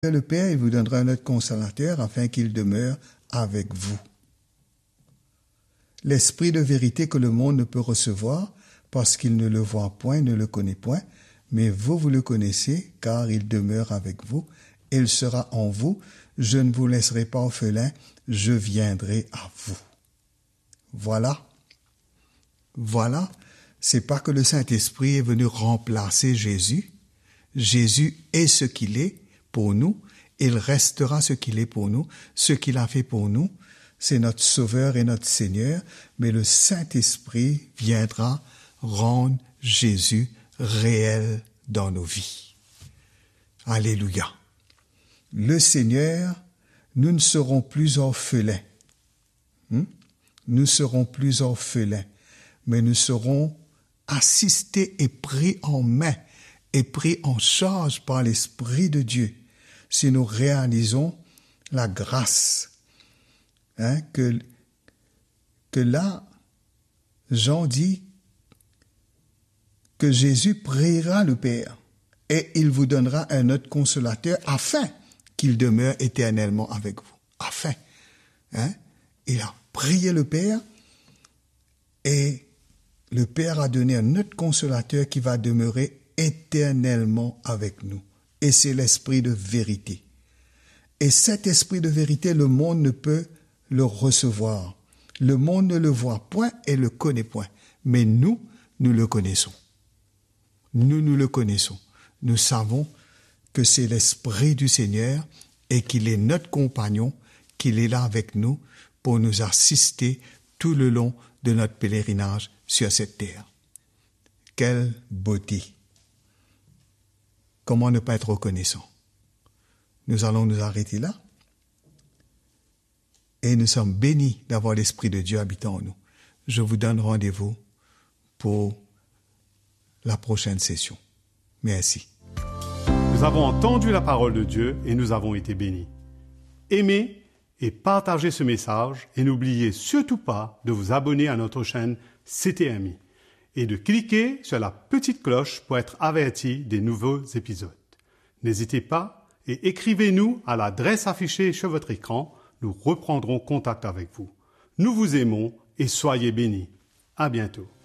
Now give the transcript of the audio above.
le Père, il vous donnera un autre consolateur afin qu'il demeure avec vous. L'Esprit de vérité que le monde ne peut recevoir parce qu'il ne le voit point, ne le connaît point, mais vous le connaissez car il demeure avec vous, il sera en vous, je ne vous laisserai pas orphelin, je viendrai à vous. Voilà, c'est pas que le Saint-Esprit est venu remplacer Jésus. Jésus est ce qu'il est pour nous, il restera ce qu'il est pour nous, ce qu'il a fait pour nous, c'est notre Sauveur et notre Seigneur, mais le Saint-Esprit viendra rendre Jésus réel dans nos vies. Alléluia. Le Seigneur, nous ne serons plus orphelins. Nous serons plus orphelins, mais nous serons assistés et pris en main et pris en charge par l'Esprit de Dieu si nous réalisons la grâce que là, Jean dit que Jésus priera le Père et il vous donnera un autre consolateur afin qu'il demeure éternellement avec vous. Afin. Il a prié le Père et le Père a donné un autre consolateur qui va demeurer éternellement avec nous. Et c'est l'Esprit de vérité. Et cet Esprit de vérité, le monde ne peut le recevoir. Le monde ne le voit point et le connaît point. Mais nous le connaissons. Nous le connaissons. Nous savons que c'est l'Esprit du Seigneur et qu'il est notre compagnon, qu'il est là avec nous pour nous assister tout le long de notre pèlerinage sur cette terre. Quelle beauté! Comment ne pas être reconnaissant? Nous allons nous arrêter là. Et nous sommes bénis d'avoir l'Esprit de Dieu habitant en nous. Je vous donne rendez-vous pour la prochaine session. Merci. Nous avons entendu la parole de Dieu et nous avons été bénis. Aimez et partagez ce message et n'oubliez surtout pas de vous abonner à notre chaîne CTMI et de cliquer sur la petite cloche pour être averti des nouveaux épisodes. N'hésitez pas et écrivez-nous à l'adresse affichée sur votre écran. Nous reprendrons contact avec vous. Nous vous aimons et soyez bénis. À bientôt.